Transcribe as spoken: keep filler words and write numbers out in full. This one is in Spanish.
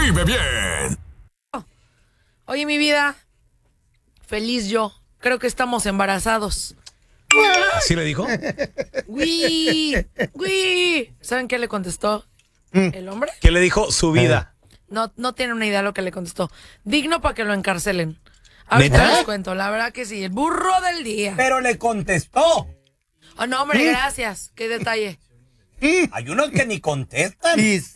vive bien. Oye, mi vida, feliz yo. Creo que estamos embarazados. ¿Así le dijo? ¡Uy! ¡Uy! ¿Saben qué le contestó el hombre? ¿Qué le dijo su vida? No, no tiene una idea de lo que le contestó. Digno para que lo encarcelen. Ahorita ¿Neta? les cuento, la verdad que sí. El burro del día. Pero le contestó. Oh, no, hombre, gracias. Qué detalle. Hay unos que ni contestan. Y